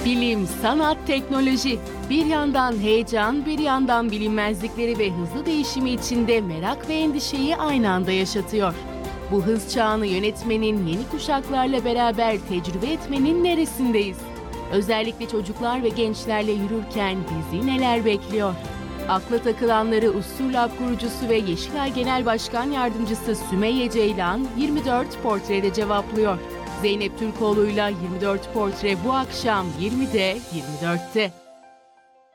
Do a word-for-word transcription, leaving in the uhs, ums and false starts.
Bilim, sanat, teknoloji. Bir yandan heyecan, bir yandan bilinmezlikleri ve hızlı değişimi içinde merak ve endişeyi aynı anda yaşatıyor. Bu hız çağını yönetmenin, yeni kuşaklarla beraber tecrübe etmenin neresindeyiz? Özellikle çocuklar ve gençlerle yürürken bizi neler bekliyor? Akla takılanları Usturlab kurucusu ve Yeşilay Genel Başkan Yardımcısı Sümeyye Ceylan yirmi dört Portre'de cevaplıyor. Zeynep Türkoğlu'yla yirmi dört Portre bu akşam yirmide yirmi dörtte.